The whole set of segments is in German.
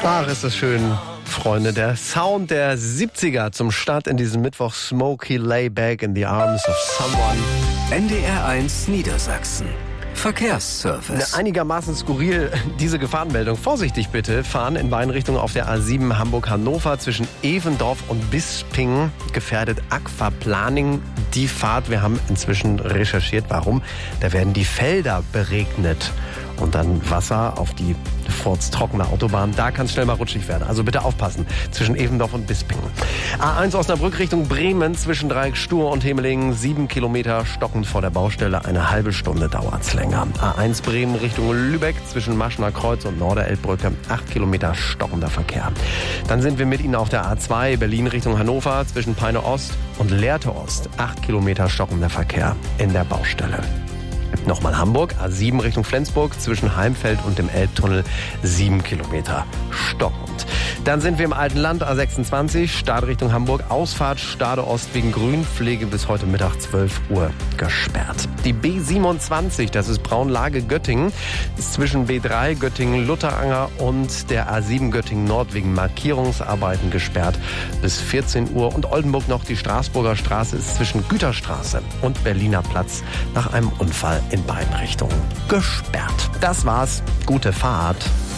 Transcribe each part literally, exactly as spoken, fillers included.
Ach, ist das schön, Freunde. Der Sound der siebziger zum Start in diesem Mittwoch. Smokey Lay Back in the Arms of Someone. N D R eins Niedersachsen. Verkehrsservice. Einigermaßen skurril diese Gefahrenmeldung. Vorsichtig bitte, fahren in beiden Richtungen auf der A sieben Hamburg-Hannover zwischen Evendorf und Bisping. Gefährdet Aquaplaning die Fahrt. Wir haben inzwischen recherchiert, warum. Da werden die Felder beregnet. Und dann Wasser auf die furztrockene Autobahn. Da kann es schnell mal rutschig werden. Also bitte aufpassen. Zwischen Evendorf und Bisping. A eins Osnabrück Richtung Bremen zwischen Dreieck Stur und Hemelingen. Sieben Kilometer stockend vor der Baustelle. Eine halbe Stunde dauert's länger. A eins Bremen Richtung Lübeck zwischen Maschner Kreuz und Norderelbbrücke. Acht Kilometer stockender Verkehr. Dann sind wir mit Ihnen auf der A zwei Berlin Richtung Hannover zwischen Peine Ost und Lehrte Ost. Acht Kilometer stockender Verkehr in der Baustelle. Nochmal Hamburg, A sieben Richtung Flensburg, zwischen Heimfeld und dem Elbtunnel, sieben Kilometer stockend. Dann sind wir im alten Land, A sechsundzwanzig, Stade Richtung Hamburg, Ausfahrt Stade Ost wegen Grünpflege bis heute Mittag zwölf Uhr gesperrt. Die B siebenundzwanzig, das ist Braunlage Göttingen, ist zwischen B drei Göttingen-Lutteranger und der A sieben Göttingen Nord wegen Markierungsarbeiten gesperrt bis vierzehn Uhr. Und Oldenburg noch, die Straßburger Straße ist zwischen Güterstraße und Berliner Platz nach einem Unfall in beiden Richtungen gesperrt. Das war's. Gute Fahrt.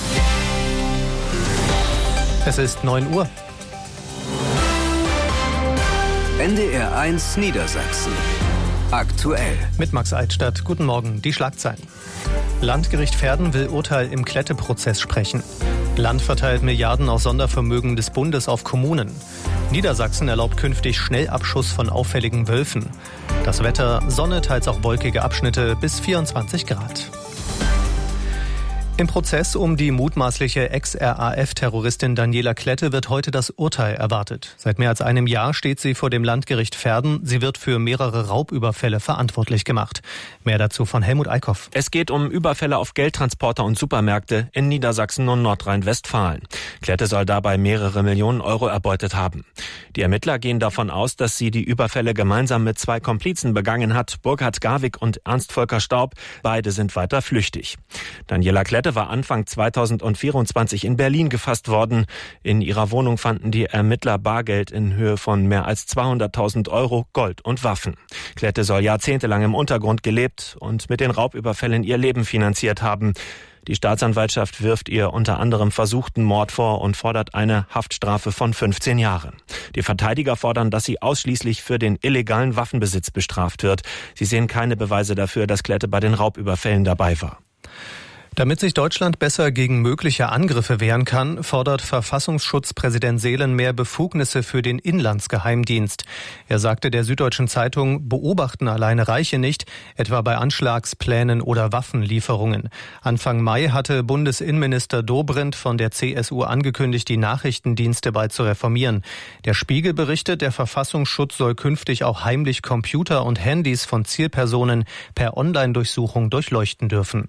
Es ist neun Uhr. N D R eins Niedersachsen. Aktuell. Mit Max Eitstadt. Guten Morgen. Die Schlagzeilen. Landgericht Verden will Urteil im Klette-Prozess sprechen. Land verteilt Milliarden aus Sondervermögen des Bundes auf Kommunen. Niedersachsen erlaubt künftig Schnellabschuss von auffälligen Wölfen. Das Wetter, Sonne, teils auch wolkige Abschnitte bis vierundzwanzig Grad. Im Prozess um die mutmaßliche Ex-R A F-Terroristin Daniela Klette wird heute das Urteil erwartet. Seit mehr als einem Jahr steht sie vor dem Landgericht Verden. Sie wird für mehrere Raubüberfälle verantwortlich gemacht. Mehr dazu von Helmut Eickhoff. Es geht um Überfälle auf Geldtransporter und Supermärkte in Niedersachsen und Nordrhein-Westfalen. Klette soll dabei mehrere Millionen Euro erbeutet haben. Die Ermittler gehen davon aus, dass sie die Überfälle gemeinsam mit zwei Komplizen begangen hat, Burkhard Garwig und Ernst Volker Staub. Beide sind weiter flüchtig. Daniela Klette war Anfang zweitausendvierundzwanzig in Berlin gefasst worden. In ihrer Wohnung fanden die Ermittler Bargeld in Höhe von mehr als zweihunderttausend Euro, Gold und Waffen. Klette soll jahrzehntelang im Untergrund gelebt und mit den Raubüberfällen ihr Leben finanziert haben. Die Staatsanwaltschaft wirft ihr unter anderem versuchten Mord vor und fordert eine Haftstrafe von fünfzehn Jahren. Die Verteidiger fordern, dass sie ausschließlich für den illegalen Waffenbesitz bestraft wird. Sie sehen keine Beweise dafür, dass Klette bei den Raubüberfällen dabei war. Damit sich Deutschland besser gegen mögliche Angriffe wehren kann, fordert Verfassungsschutzpräsident Seelen mehr Befugnisse für den Inlandsgeheimdienst. Er sagte der Süddeutschen Zeitung, beobachten alleine reiche nicht, etwa bei Anschlagsplänen oder Waffenlieferungen. Anfang Mai hatte Bundesinnenminister Dobrindt von der C S U angekündigt, die Nachrichtendienste bald zu reformieren. Der Spiegel berichtet, der Verfassungsschutz soll künftig auch heimlich Computer und Handys von Zielpersonen per Online-Durchsuchung durchleuchten dürfen.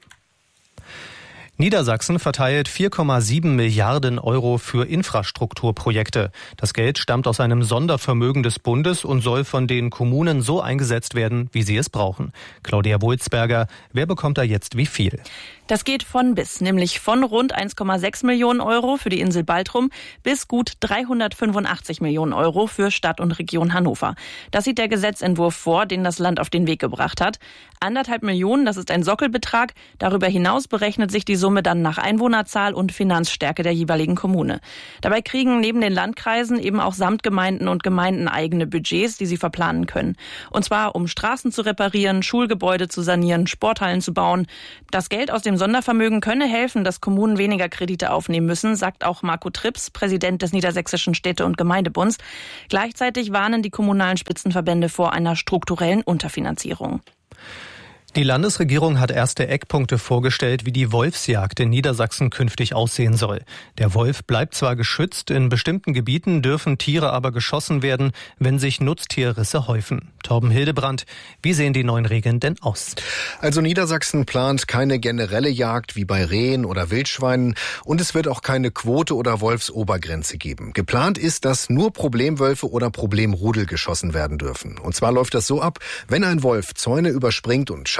Niedersachsen verteilt vier Komma sieben Milliarden Euro für Infrastrukturprojekte. Das Geld stammt aus einem Sondervermögen des Bundes und soll von den Kommunen so eingesetzt werden, wie sie es brauchen. Claudia Wulzberger, wer bekommt da jetzt wie viel? Das geht von bis, nämlich von rund eins Komma sechs Millionen Euro für die Insel Baltrum bis gut dreihundertfünfundachtzig Millionen Euro für Stadt und Region Hannover. Das sieht der Gesetzentwurf vor, den das Land auf den Weg gebracht hat. Anderthalb Millionen, das ist ein Sockelbetrag. Darüber hinaus berechnet sich die Summe dann nach Einwohnerzahl und Finanzstärke der jeweiligen Kommune. Dabei kriegen neben den Landkreisen eben auch Samtgemeinden und Gemeinden eigene Budgets, die sie verplanen können. Und zwar um Straßen zu reparieren, Schulgebäude zu sanieren, Sporthallen zu bauen. Das Geld aus dem Sondervermögen könne helfen, dass Kommunen weniger Kredite aufnehmen müssen, sagt auch Marco Trips, Präsident des Niedersächsischen Städte- und Gemeindebunds. Gleichzeitig warnen die kommunalen Spitzenverbände vor einer strukturellen Unterfinanzierung. Die Landesregierung hat erste Eckpunkte vorgestellt, wie die Wolfsjagd in Niedersachsen künftig aussehen soll. Der Wolf bleibt zwar geschützt, in bestimmten Gebieten dürfen Tiere aber geschossen werden, wenn sich Nutztierrisse häufen. Torben Hildebrand, wie sehen die neuen Regeln denn aus? Also Niedersachsen plant keine generelle Jagd wie bei Rehen oder Wildschweinen und es wird auch keine Quote oder Wolfsobergrenze geben. Geplant ist, dass nur Problemwölfe oder Problemrudel geschossen werden dürfen. Und zwar läuft das so ab, wenn ein Wolf Zäune überspringt und Schafe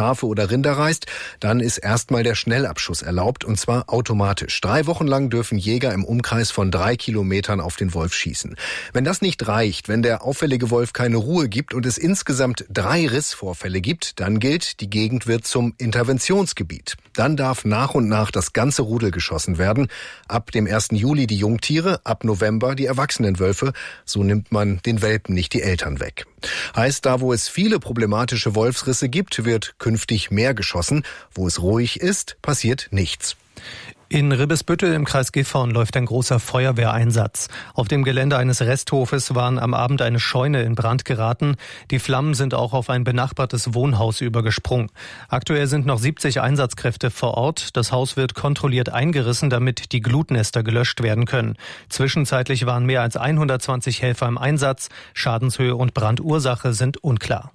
Schafe oder Rinder reißt, dann ist erstmal der Schnellabschuss erlaubt, und zwar automatisch. Drei Wochen lang dürfen Jäger im Umkreis von drei Kilometern auf den Wolf schießen. Wenn das nicht reicht, wenn der auffällige Wolf keine Ruhe gibt und es insgesamt drei Rissvorfälle gibt, dann gilt, die Gegend wird zum Interventionsgebiet. Dann darf nach und nach das ganze Rudel geschossen werden. Ab dem ersten Juli die Jungtiere, ab November die erwachsenen Wölfe. So nimmt man den Welpen nicht die Eltern weg. Heißt, da wo es viele problematische Wolfsrisse gibt, wird künftig mehr geschossen. Wo es ruhig ist, passiert nichts. In Ribbesbüttel im Kreis Gifhorn läuft ein großer Feuerwehreinsatz. Auf dem Gelände eines Resthofes waren am Abend eine Scheune in Brand geraten. Die Flammen sind auch auf ein benachbartes Wohnhaus übergesprungen. Aktuell sind noch siebzig Einsatzkräfte vor Ort. Das Haus wird kontrolliert eingerissen, damit die Glutnester gelöscht werden können. Zwischenzeitlich waren mehr als hundertzwanzig Helfer im Einsatz. Schadenshöhe und Brandursache sind unklar.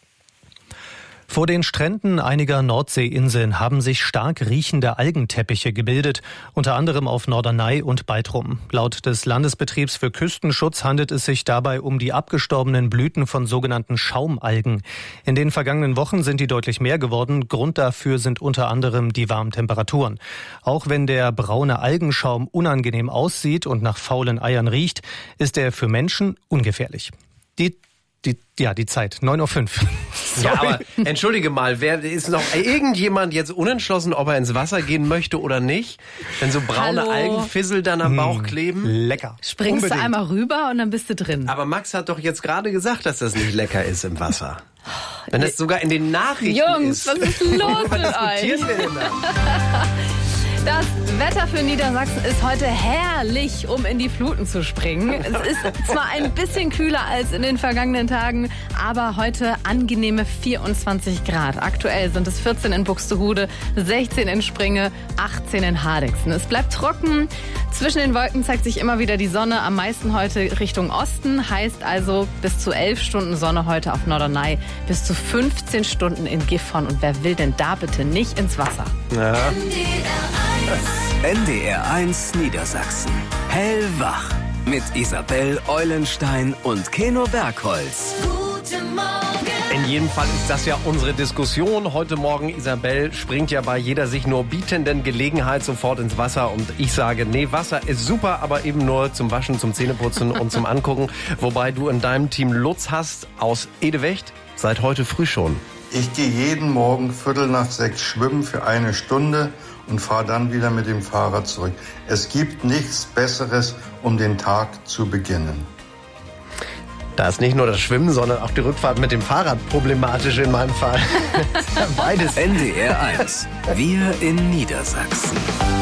Vor den Stränden einiger Nordseeinseln haben sich stark riechende Algenteppiche gebildet, unter anderem auf Norderney und Baltrum. Laut des Landesbetriebs für Küstenschutz handelt es sich dabei um die abgestorbenen Blüten von sogenannten Schaumalgen. In den vergangenen Wochen sind die deutlich mehr geworden. Grund dafür sind unter anderem die warmen Temperaturen. Auch wenn der braune Algenschaum unangenehm aussieht und nach faulen Eiern riecht, ist er für Menschen ungefährlich. Die Die, ja, die Zeit, neun Uhr fünf. Ja, aber entschuldige mal, wer ist noch irgendjemand jetzt unentschlossen, ob er ins Wasser gehen möchte oder nicht? Wenn so braune Hallo. Algenfissel dann am Bauch kleben? Lecker. Springst Unbedingt. du einmal rüber und dann bist du drin. Aber Max hat doch jetzt gerade gesagt, dass das nicht lecker ist im Wasser. Wenn das sogar in den Nachrichten Jungs, ist. was ist los Was mit euch? diskutieren wir denn da? Das Wetter für Niedersachsen ist heute herrlich, um in die Fluten zu springen. Es ist zwar ein bisschen kühler als in den vergangenen Tagen, aber heute angenehme vierundzwanzig Grad. Aktuell sind es vierzehn in Buxtehude, sechzehn in Springe, achtzehn in Hardegsten. Es bleibt trocken. Zwischen den Wolken zeigt sich immer wieder die Sonne, am meisten heute Richtung Osten. Heißt also bis zu elf Stunden Sonne heute auf Norderney, bis zu fünfzehn Stunden in Gifhorn. Und wer will denn da bitte nicht ins Wasser? Ja. N D R eins Niedersachsen. Hellwach. Mit Isabel Eulenstein und Keno Bergholz. Guten Morgen. In jedem Fall ist das ja unsere Diskussion. Heute Morgen, Isabel springt ja bei jeder sich nur bietenden Gelegenheit sofort ins Wasser. Und ich sage, nee, Wasser ist super, aber eben nur zum Waschen, zum Zähneputzen und zum Angucken. Wobei du in deinem Team Lutz hast aus Edewecht seit heute früh schon. Ich gehe jeden Morgen Viertel nach sechs schwimmen für eine Stunde und fahre dann wieder mit dem Fahrrad zurück. Es gibt nichts Besseres, um den Tag zu beginnen. Da ist nicht nur das Schwimmen, sondern auch die Rückfahrt mit dem Fahrrad problematisch in meinem Fall. Beides. N D R eins. Wir in Niedersachsen.